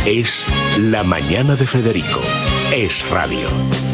Es La Mañana de Federico. Es radio.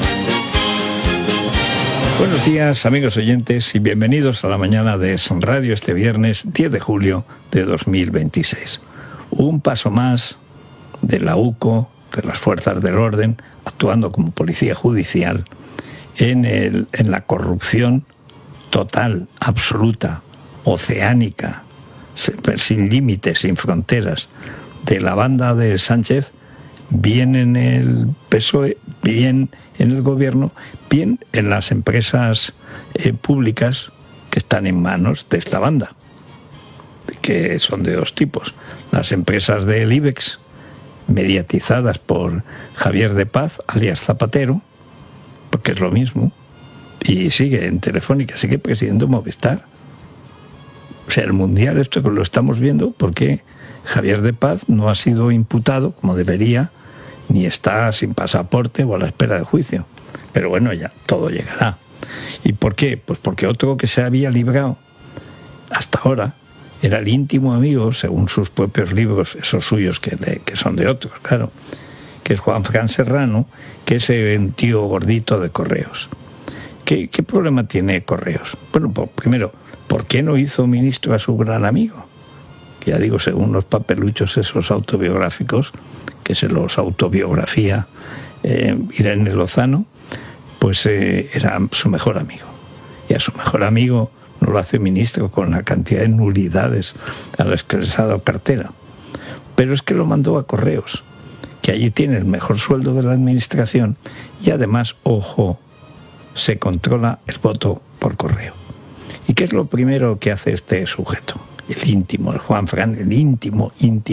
Buenos días, amigos oyentes, y bienvenidos a La Mañana de Es Radio este viernes 10 de julio de 2026. Un paso más de la UCO, de las fuerzas del orden, actuando como policía judicial en la corrupción total, absoluta, oceánica, sin límites, sin fronteras, de la banda de Sánchez, bien en el PSOE, bien en el gobierno, bien en las empresas públicas que están en manos de esta banda, que son de dos tipos: las empresas del IBEX, mediatizadas por Javier de Paz, alias Zapatero, porque es lo mismo, y sigue en Telefónica, sigue presidiendo Movistar. O sea, el Mundial, esto que lo estamos viendo, porque Javier de Paz no ha sido imputado como debería, ni está sin pasaporte o a la espera de juicio. Pero bueno, ya todo llegará. ¿Y por qué? Pues porque otro que se había librado hasta ahora era el íntimo amigo, según sus propios libros, esos suyos que son de otros, claro, que es Juanfran Serrano, que es el tío gordito de Correos. ¿Qué problema tiene Correos? Bueno, pues primero, ¿por qué no hizo ministro a su gran amigo? Que ya digo, según los papeluchos esos autobiográficos, que se los autobiografía Irene Lozano, pues era su mejor amigo. Y a su mejor amigo no lo hace ministro con la cantidad de nulidades a las que les ha dado cartera. Pero es que lo mandó a Correos, que allí tiene el mejor sueldo de la administración y además, ojo, se controla el voto por correo. ¿Y qué es lo primero que hace este sujeto? El íntimo, el Juanfran, el íntimo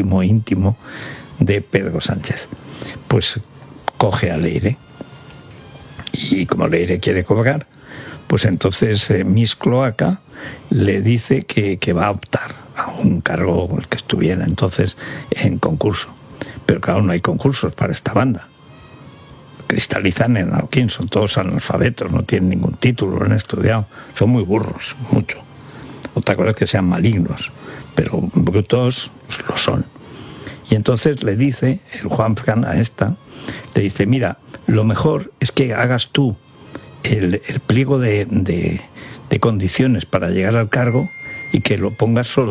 de Pedro Sánchez. Pues coge a Leire, y como Leire quiere cobrar, pues entonces Miss Cloaca le dice que va a optar a un cargo el que estuviera entonces en concurso. Pero claro, no hay concursos para esta banda. Cristalizan en Alquín, son todos analfabetos, no tienen ningún título, no han estudiado, son muy burros, mucho. Otra cosa es que sean malignos, pero brutos lo son. Y entonces le dice el Juanfran a esta, le dice: mira, lo mejor es que hagas tú el pliego de condiciones para llegar al cargo y que lo pongas solo